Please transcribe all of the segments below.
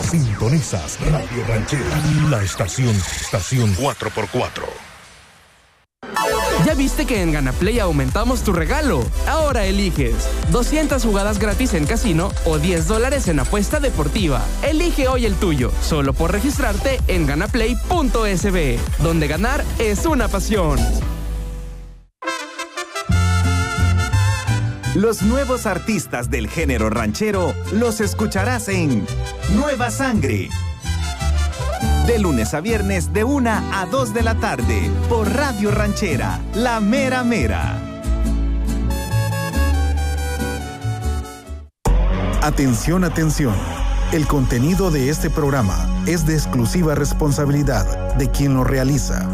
Sintonizas Radio Ranchera, la estación 4x4. ¿Ya viste que en GanaPlay aumentamos tu regalo? Ahora eliges 200 jugadas gratis en casino o $10 en apuesta deportiva. Elige hoy el tuyo, solo por registrarte en ganaplay.sb, donde ganar es una pasión. Los nuevos artistas del género ranchero los escucharás en Nueva Sangre. De lunes a viernes de 1 a 2 de la tarde por Radio Ranchera, La Mera Mera. Atención, atención. El contenido de este programa es de exclusiva responsabilidad de quien lo realiza.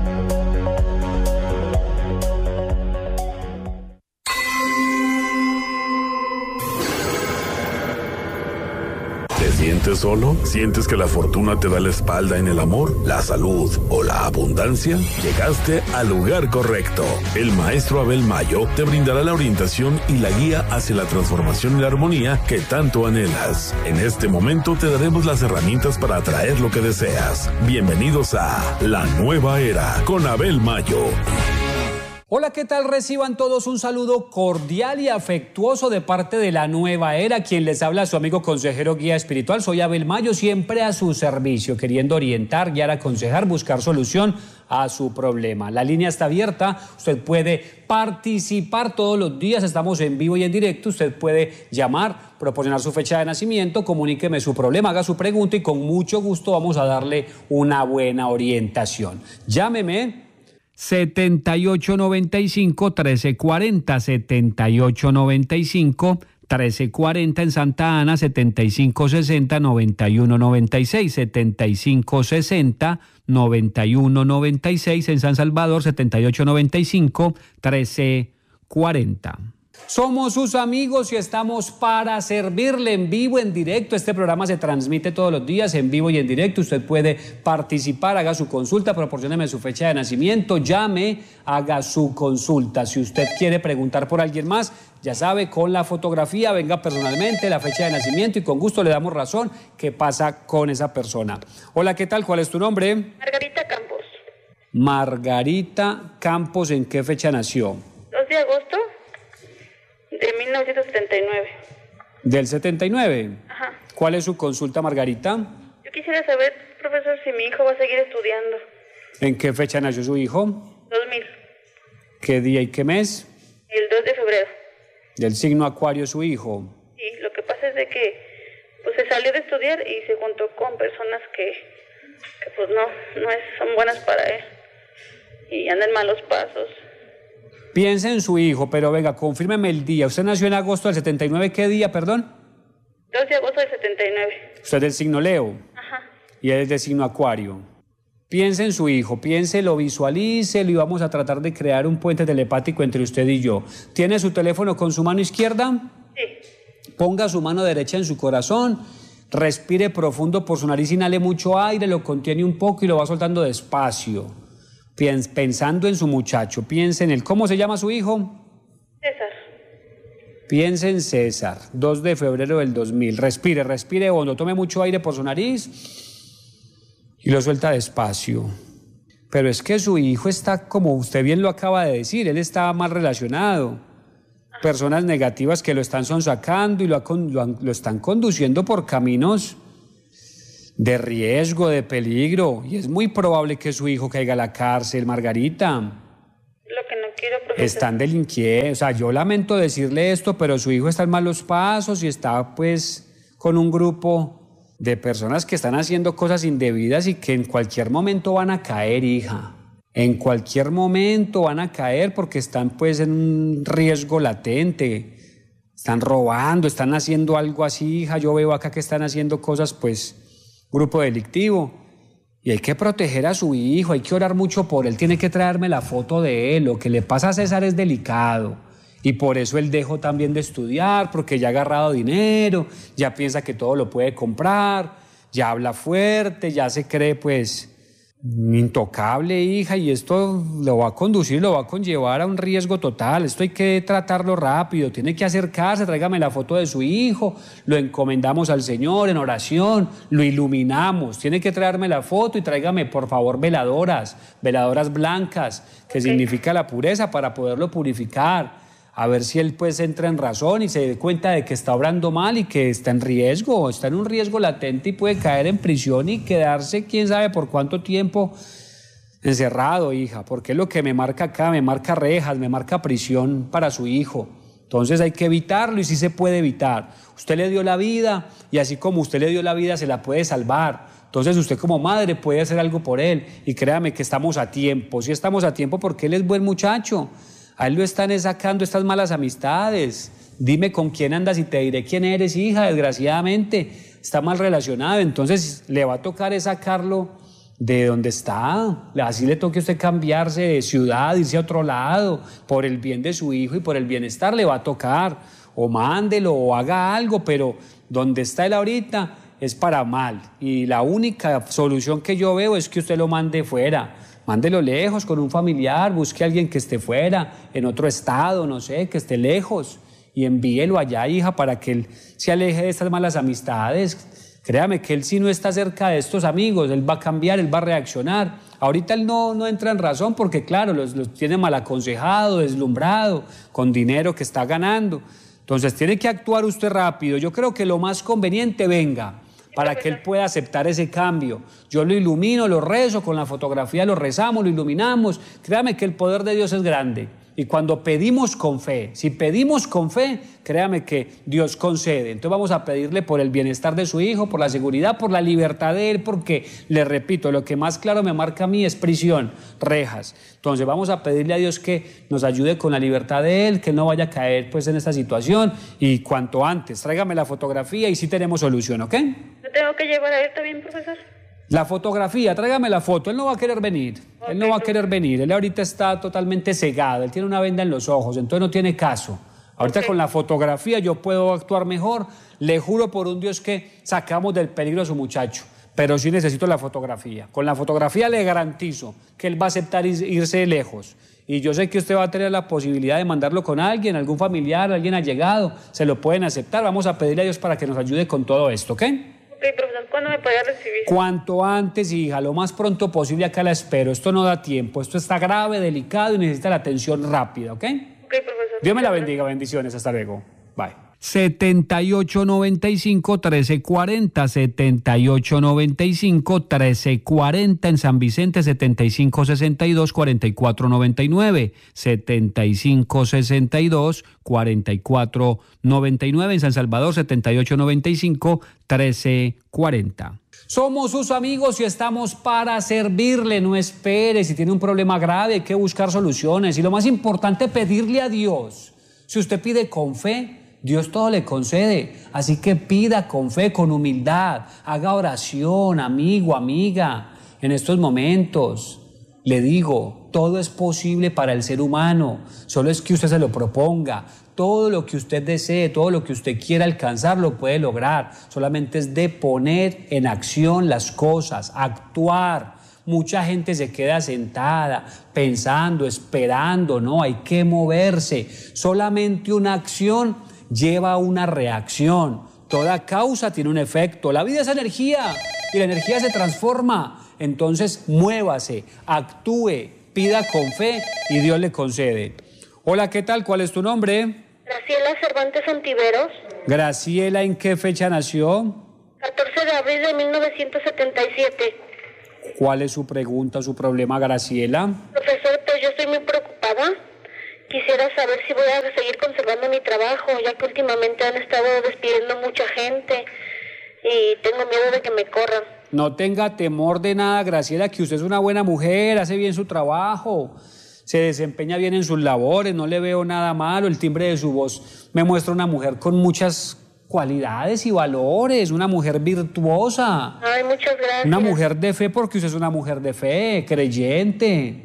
¿Sientes solo? ¿Sientes que la fortuna te da la espalda en el amor, la salud o la abundancia? Llegaste al lugar correcto. El maestro Abel Mayo te brindará la orientación y la guía hacia la transformación y la armonía que tanto anhelas. En este momento te daremos las herramientas para atraer lo que deseas. Bienvenidos a La Nueva Era con Abel Mayo. Hola, ¿qué tal? Reciban todos un saludo cordial y afectuoso de parte de La Nueva Era. Quien les habla, su amigo consejero guía espiritual. Soy Abel Mayo, siempre a su servicio, queriendo orientar, guiar, aconsejar, buscar solución a su problema. La línea está abierta, usted puede participar todos los días, estamos en vivo y en directo, usted puede llamar, proporcionar su fecha de nacimiento, comuníqueme su problema, haga su pregunta y con mucho gusto vamos a darle una buena orientación. Llámeme 7895-1340, 7895-1340 en Santa Ana, 7560-9196, 7560-9196 en San Salvador, 7895-1340. Somos sus amigos y estamos para servirle en vivo, en directo. Este programa se transmite todos los días en vivo y en directo. Usted puede participar, haga su consulta, proporcióneme su fecha de nacimiento, llame, haga su consulta. Si usted quiere preguntar por alguien más, ya sabe, con la fotografía, venga personalmente, la fecha de nacimiento y con gusto le damos razón qué pasa con esa persona. Hola, ¿qué tal? ¿Cuál es tu nombre? Margarita Campos. Margarita Campos, ¿en qué fecha nació? 2 de agosto de 1979. ¿Del 79? Ajá. ¿Cuál es su consulta, Margarita? Yo quisiera saber, profesor, si mi hijo va a seguir estudiando. ¿En qué fecha nació su hijo? 2000. ¿Qué día y qué mes? El 2 de febrero. ¿Del signo Acuario su hijo? Sí, lo que pasa es de que pues se salió de estudiar y se juntó con personas que pues no son buenas para él y andan en malos pasos. Piense en su hijo, pero venga, confírmeme el día. ¿Usted nació en agosto del 79? ¿Qué día, perdón? 2 de agosto del 79. ¿Usted es del signo Leo? Ajá. Y él es del signo Acuario. Piense en su hijo, piénselo, visualícelo y vamos a tratar de crear un puente telepático entre usted y yo. ¿Tiene su teléfono con su mano izquierda? Sí. Ponga su mano derecha en su corazón, respire profundo por su nariz, inhale mucho aire, lo contiene un poco y lo va soltando despacio. Pensando en su muchacho, piense en él. ¿Cómo se llama su hijo? César. Piense en César, 2 de febrero del 2000. Respire hondo, tome mucho aire por su nariz y lo suelta despacio. Pero es que su hijo está, como usted bien lo acaba de decir, él está mal relacionado. Personas negativas que lo están sonsacando y lo están conduciendo por caminos de riesgo, de peligro, y es muy probable que su hijo caiga a la cárcel, Margarita. Lo que no quiero, profesor. Están delinquiendo, o sea, yo lamento decirle esto, pero su hijo está en malos pasos y está pues con un grupo de personas que están haciendo cosas indebidas y que en cualquier momento van a caer, hija. En cualquier momento van a caer porque están pues en un riesgo latente. Están robando, están haciendo algo así, hija. Yo veo acá que están haciendo cosas pues grupo delictivo y hay que proteger a su hijo, hay que orar mucho por él, tiene que traerme la foto de él. Lo que le pasa a César es delicado y por eso él dejó también de estudiar, porque ya ha agarrado dinero, ya piensa que todo lo puede comprar, ya habla fuerte, ya se cree pues Intocable, hija, y esto lo va a conducir, lo va a conllevar a un riesgo total. Esto hay que tratarlo rápido, tiene que acercarse, tráigame la foto de su hijo, lo encomendamos al Señor en oración, lo iluminamos, tiene que traerme la foto y tráigame por favor veladoras blancas, que significa la pureza, para poderlo purificar. A ver si él pues entra en razón y se dé cuenta de que está obrando mal y que está en riesgo, está en un riesgo latente y puede caer en prisión y quedarse quién sabe por cuánto tiempo encerrado, hija, porque es lo que me marca acá, me marca rejas, me marca prisión para su hijo. Entonces hay que evitarlo y sí se puede evitar. Usted le dio la vida y así como usted le dio la vida se la puede salvar. Entonces usted como madre puede hacer algo por él y créame que estamos a tiempo, sí estamos a tiempo porque él es buen muchacho. A él lo están sacando estas malas amistades. Dime con quién andas y te diré quién eres, hija. Desgraciadamente está mal relacionado. Entonces le va a tocar sacarlo de donde está. Así le toque a usted cambiarse de ciudad, irse a otro lado. Por el bien de su hijo y por el bienestar le va a tocar. O mándelo o haga algo, pero donde está él ahorita es para mal. Y la única solución que yo veo es que usted lo mande fuera. Mándelo lejos con un familiar, busque a alguien que esté fuera, en otro estado, no sé, que esté lejos y envíelo allá, hija, para que él se aleje de estas malas amistades. Créame que él si no está cerca de estos amigos, él va a cambiar, él va a reaccionar. Ahorita él no entra en razón porque claro, los tiene mal aconsejado, deslumbrado, con dinero que está ganando. Entonces tiene que actuar usted rápido. Yo creo que lo más conveniente, venga, para que él pueda aceptar ese cambio. Yo lo ilumino, lo rezo, con la fotografía lo rezamos, lo iluminamos. Créame que el poder de Dios es grande. Y cuando pedimos con fe, si pedimos con fe, créame que Dios concede. Entonces vamos a pedirle por el bienestar de su hijo, por la seguridad, por la libertad de él, porque, le repito, lo que más claro me marca a mí es prisión, rejas. Entonces vamos a pedirle a Dios que nos ayude con la libertad de él, que él no vaya a caer pues en esta situación y cuanto antes, tráigame la fotografía y sí tenemos solución, ¿ok? ¿Me tengo que llevar a él también, profesor? La fotografía, tráigame la foto, él no va a querer venir, okay, él no va a querer venir, él ahorita está totalmente cegado, él tiene una venda en los ojos, entonces no tiene caso. Ahorita con la fotografía yo puedo actuar mejor, le juro por un Dios que sacamos del peligro a su muchacho, pero sí necesito la fotografía. Con la fotografía le garantizo que él va a aceptar irse lejos. Y yo sé que usted va a tener la posibilidad de mandarlo con alguien, algún familiar, alguien allegado, se lo pueden aceptar. Vamos a pedirle a Dios para que nos ayude con todo esto, ¿ok? Ok, profesor, ¿cuándo me podría recibir? Cuanto antes, hija, lo más pronto posible, acá la espero. Esto no da tiempo, esto está grave, delicado y necesita la atención rápida, ¿ok? Ok, profesor. Dios me la bendiga, bendiciones, hasta luego. Bye. 7895-1340, 7895-1340 en San Vicente, 7562-4499, 7562-4499 en San Salvador, 7895-1340. Somos sus amigos y estamos para servirle, no espere, si tiene un problema grave hay que buscar soluciones y lo más importante, pedirle a Dios. Si usted pide con fe, Dios todo le concede, así que pida con fe, con humildad, haga oración, amigo, amiga. En estos momentos, le digo, todo es posible para el ser humano, solo es que usted se lo proponga. Todo lo que usted desee, todo lo que usted quiera alcanzar, lo puede lograr. Solamente es de poner en acción las cosas, actuar. Mucha gente se queda sentada, pensando, esperando, no, hay que moverse. Solamente una acción lleva a una reacción. Toda causa tiene un efecto. La vida es energía y la energía se transforma. Entonces, muévase, actúe, pida con fe y Dios le concede. Hola, ¿qué tal? ¿Cuál es tu nombre? Graciela Cervantes Ontiveros. Graciela, ¿en qué fecha nació? 14 de abril de 1977. ¿Cuál es su pregunta, su problema, Graciela? Profesor, pues yo estoy muy preocupada. Quisiera saber si voy a seguir conservando mi trabajo, ya que últimamente han estado despidiendo mucha gente y tengo miedo de que me corran. No tenga temor de nada, Graciela, que usted es una buena mujer, hace bien su trabajo, se desempeña bien en sus labores, no le veo nada malo, el timbre de su voz me muestra una mujer con muchas cualidades y valores, una mujer virtuosa. Ay, muchas gracias. Una mujer de fe, porque usted es una mujer de fe, creyente.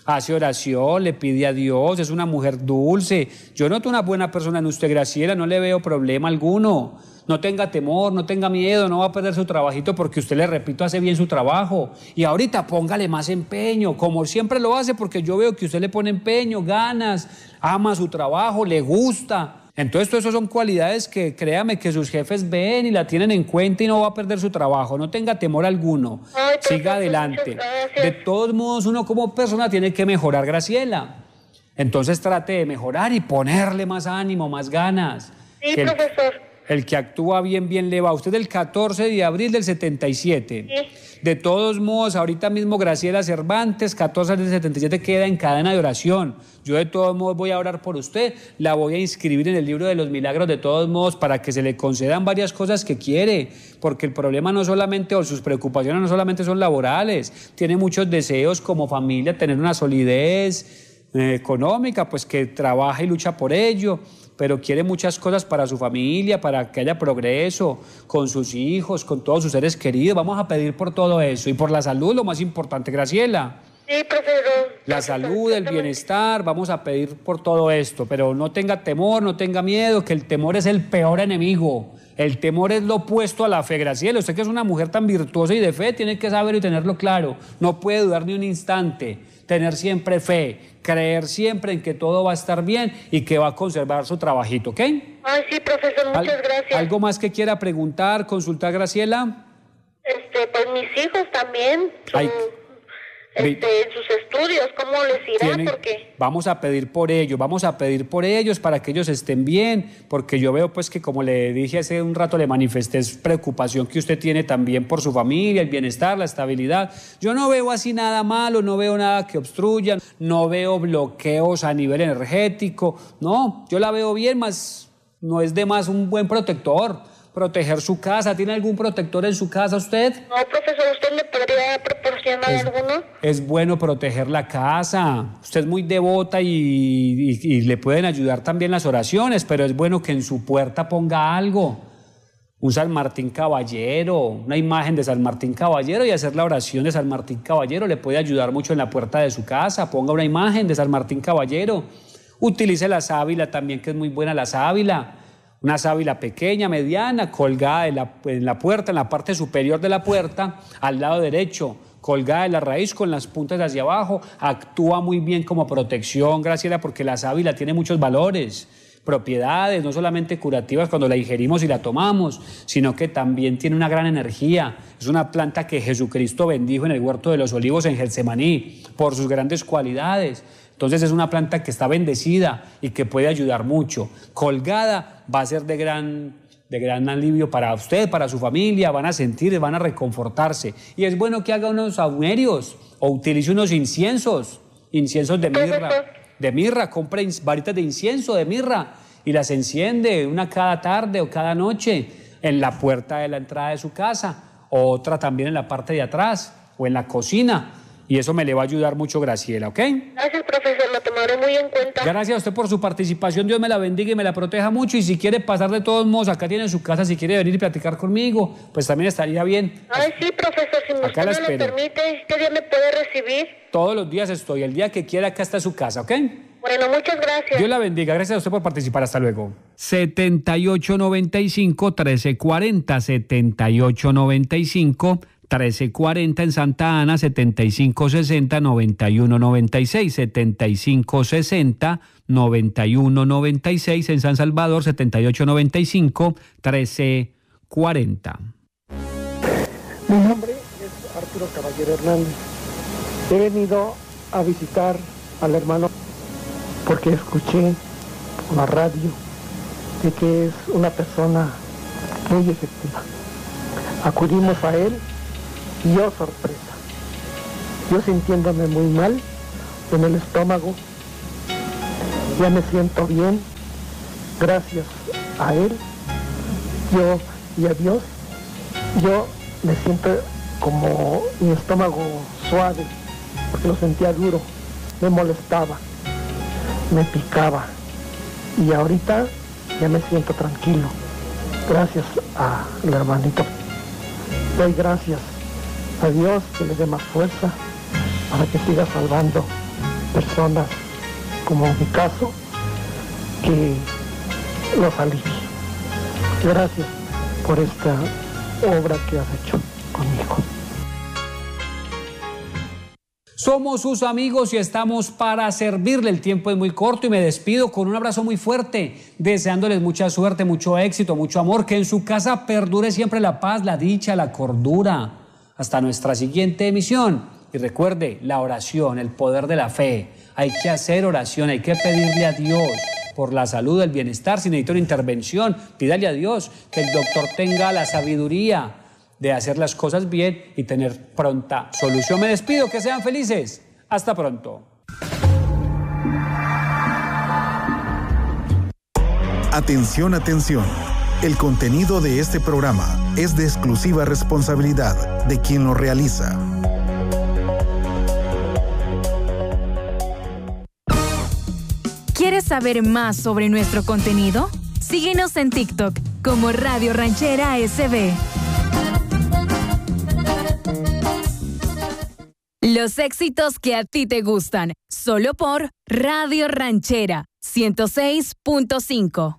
hace oración, le pide a Dios, es una mujer dulce. Yo noto una buena persona en usted, Graciela, no le veo problema alguno. No tenga temor, no tenga miedo, no va a perder su trabajito porque usted, le repito, hace bien su trabajo. Y ahorita póngale más empeño, como siempre lo hace, porque yo veo que usted le pone empeño, ganas, ama su trabajo, le gusta. Entonces, todo eso son cualidades que, créame, que sus jefes ven y la tienen en cuenta y no va a perder su trabajo. No tenga temor alguno. Ay, siga adelante. De todos modos, uno como persona tiene que mejorar, Graciela. Entonces, trate de mejorar y ponerle más ánimo, más ganas. Sí, profesor. El que actúa bien le va. Usted del 14 de abril del 77. Sí. De todos modos, ahorita mismo Graciela Cervantes, 14 del 77, queda en cadena de oración. Yo de todos modos voy a orar por usted, la voy a inscribir en el libro de los milagros de todos modos para que se le concedan varias cosas que quiere, porque el problema no solamente, o sus preocupaciones no solamente son laborales, tiene muchos deseos como familia, tener una solidez económica, pues que trabaja y lucha por ello, pero quiere muchas cosas para su familia, para que haya progreso con sus hijos, con todos sus seres queridos. Vamos a pedir por todo eso y por la salud, lo más importante, Graciela. Sí, profesor. La salud, el bienestar, vamos a pedir por todo esto, pero no tenga temor, no tenga miedo, que el temor es el peor enemigo. El temor es lo opuesto a la fe, Graciela. Usted que es una mujer tan virtuosa y de fe, tiene que saber y tenerlo claro. No puede dudar ni un instante. Tener siempre fe, creer siempre en que todo va a estar bien y que va a conservar su trabajito, ¿ok? Ay, sí, profesor, muchas gracias. ¿Algo más que quiera preguntar, consultar, Graciela? Pues mis hijos también, en sus estudios, ¿cómo les irá? Porque vamos a pedir por ellos para que ellos estén bien, porque yo veo pues que, como le dije hace un rato, le manifesté preocupación que usted tiene también por su familia, el bienestar, la estabilidad. Yo no veo así nada malo, no veo nada que obstruyan, no veo bloqueos a nivel energético, no, yo la veo bien, más no es de más un buen protector. Proteger su casa. ¿Tiene algún protector en su casa usted? No, profesor, ¿usted me podría proporcionar alguno? Es bueno proteger la casa. Usted es muy devota y le pueden ayudar también las oraciones, pero es bueno que en su puerta ponga algo. Un San Martín Caballero, una imagen de San Martín Caballero, y hacer la oración de San Martín Caballero le puede ayudar mucho en la puerta de su casa. Ponga una imagen de San Martín Caballero. Utilice la sábila también, que es muy buena la sábila. Una sábila pequeña, mediana, colgada en la puerta, en la parte superior de la puerta, al lado derecho, colgada de la raíz con las puntas hacia abajo. Actúa muy bien como protección, Graciela, porque la sábila tiene muchos valores, propiedades, no solamente curativas cuando la ingerimos y la tomamos, sino que también tiene una gran energía. Es una planta que Jesucristo bendijo en el huerto de los olivos en Getsemaní por sus grandes cualidades. Entonces es una planta que está bendecida y que puede ayudar mucho. Colgada va a ser de gran alivio para usted, para su familia, van a sentir, van a reconfortarse. Y es bueno que haga unos saumerios o utilice unos inciensos de mirra, compre varitas de incienso de mirra y las enciende una cada tarde o cada noche en la puerta de la entrada de su casa, otra también en la parte de atrás o en la cocina. Y eso me le va a ayudar mucho, Graciela, ¿ok? Gracias, profesor, lo tomaré muy en cuenta. Gracias a usted por su participación, Dios me la bendiga y me la proteja mucho. Y si quiere pasar de todos modos, acá tiene su casa, si quiere venir y platicar conmigo, pues también estaría bien. Ay, sí, profesor, si usted me lo permite, ¿qué día me puede recibir? Todos los días estoy, el día que quiera, acá está su casa, ¿ok? Bueno, muchas gracias. Dios la bendiga, gracias a usted por participar, hasta luego. 7895-1340, 7895-1340 en Santa Ana, 7560-9196, 7560-9196 en San Salvador, 7895-1340. Mi nombre es Arturo Caballero Hernández. He venido a visitar al hermano porque escuché por la radio de que es una persona muy efectiva. Acudimos a él y oh, sorpresa, yo sintiéndome muy mal en el estómago, ya me siento bien, gracias a él, yo y a Dios, yo me siento como mi estómago suave, porque lo sentía duro, me molestaba, me picaba, y ahorita ya me siento tranquilo, gracias al hermanito. Doy gracias a Dios que le dé más fuerza para que siga salvando personas, como en mi caso, que los alivie. Gracias por esta obra que has hecho conmigo. Somos sus amigos y estamos para servirle. El tiempo es muy corto y me despido con un abrazo muy fuerte, deseándoles mucha suerte, mucho éxito, mucho amor, que en su casa perdure siempre la paz, la dicha, la cordura. Hasta nuestra siguiente emisión. Y recuerde, la oración, el poder de la fe. Hay que hacer oración, hay que pedirle a Dios por la salud, el bienestar. Si necesita una intervención, pídale a Dios que el doctor tenga la sabiduría de hacer las cosas bien y tener pronta solución. Me despido, que sean felices. Hasta pronto. Atención, atención. El contenido de este programa es de exclusiva responsabilidad de quien lo realiza. ¿Quieres saber más sobre nuestro contenido? Síguenos en TikTok como Radio Ranchera SB. Los éxitos que a ti te gustan, solo por Radio Ranchera 106.5.